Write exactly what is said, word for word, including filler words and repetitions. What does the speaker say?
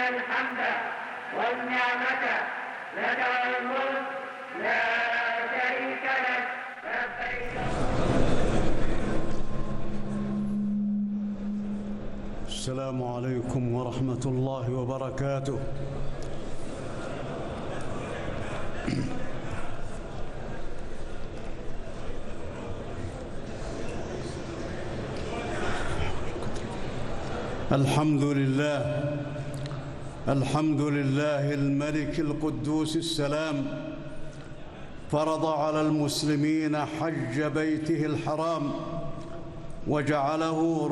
الحمد والنعمة لك والملك لا شريك لك لبيك. السلام عليكم ورحمة الله وبركاته. الحمد لله الحمد لله الملك القدوس السلام، فرض على المسلمين حج بيته الحرام وجعله